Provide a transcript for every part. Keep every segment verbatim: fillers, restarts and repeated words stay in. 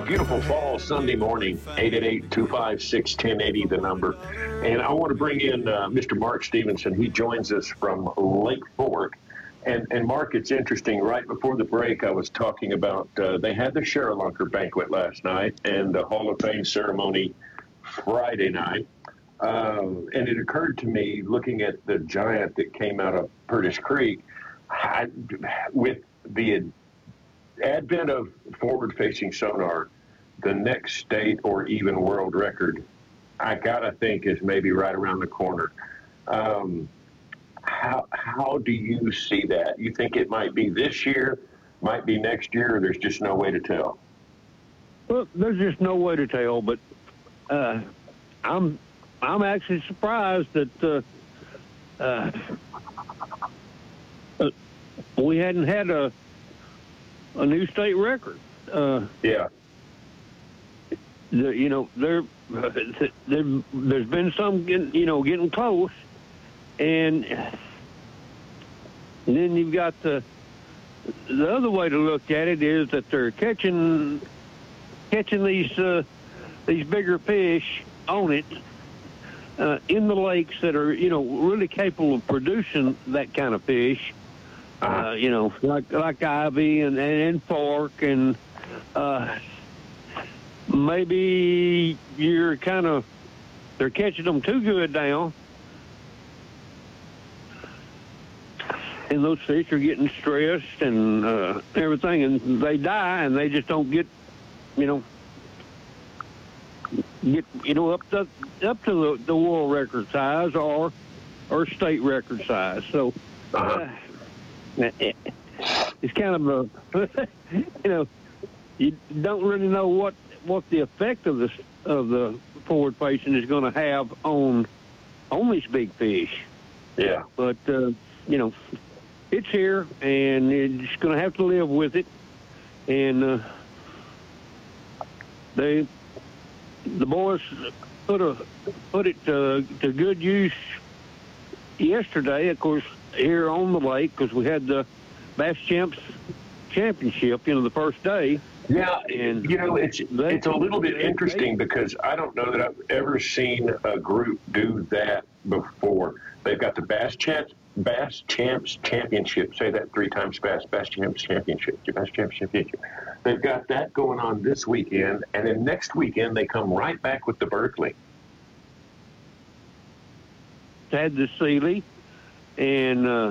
beautiful fall Sunday morning, eight eight eight, two five six, one oh eight oh, the number. And I want to bring in uh, Mister Mark Stevenson. He joins us from Lake Fork. And, and Mark, it's interesting. Right before the break, I was talking about uh, they had the Sherrilunker banquet last night and the Hall of Fame ceremony Friday night. Um, and it occurred to me, looking at the giant that came out of Purtis Creek, I, with the advent of forward-facing sonar, the next state or even world record, I gotta think is maybe right around the corner. Um, how how do you see that? You think it might be this year, might be next year, or there's just no way to tell? Well, there's just no way to tell. But uh, I'm I'm actually surprised that uh, uh, uh, we hadn't had a a new state record. Uh, yeah. The, you know, there, uh, there, there's been some, getting, you know, getting close, and, and then you've got the the other way to look at it is that they're catching catching these uh, these bigger fish on it uh, in the lakes that are, you know, really capable of producing that kind of fish. Uh, you know, like like Ivy and, and Fork, and uh, maybe you're kind of, they're catching them too good now. And those fish are getting stressed and uh, everything, and they die, and they just don't get, you know, get you know up to up to the, the world record size or or state record size. So. Uh, It's kind of a, you know, you don't really know what, what the effect of this of the forward facing is going to have on on these big fish. Yeah. But uh, you know, it's here, and it's going to have to live with it. And uh, they, the boys, put a put it to, to good use yesterday. Of course, here on the lake, because we had the Bass Champs Championship, you know, the first day. Yeah, and you know, it's they, it's a little bit interesting because I don't know that I've ever seen a group do that before. They've got the Bass Champs Bass Champs Championship. Say that three times fast. Bass Champs Championship. Bass Champs Championship. They've got that going on this weekend, and then next weekend they come right back with the Berkeley. Had the Sealy. And uh,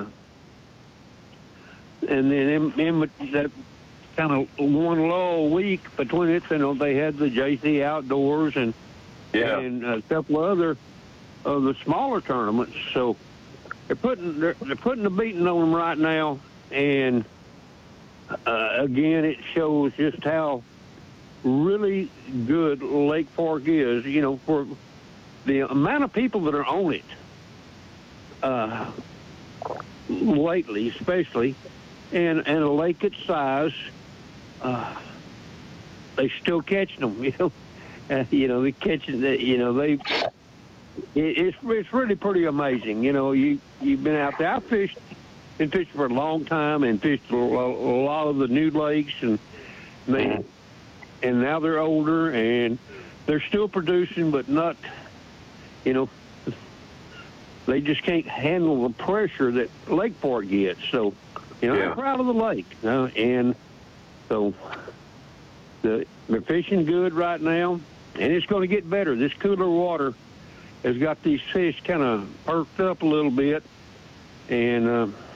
and then in, in that kind of one lull week between it, you know, they had the J C Outdoors and yeah. and a couple other of the smaller tournaments. So they're putting they're, they're putting the beating on them right now. And uh, again, it shows just how really good Lake Fork is. You know, for the amount of people that are on it. Uh, lately, especially, and and a lake its size, uh, they still catching them. You know, uh, you know they catching the, you know they. It, it's it's really pretty amazing. You know, you you've been out there. I fished, been fishing for a long time, and fished a, a lot of the new lakes, and they, and now they're older and they're still producing, but not, you know. They just can't handle the pressure that Lake Fork gets. So, you know, yeah. I'm proud of the lake. Uh, and so the, they're fishing good right now, and it's going to get better. This cooler water has got these fish kind of perked up a little bit, and uh,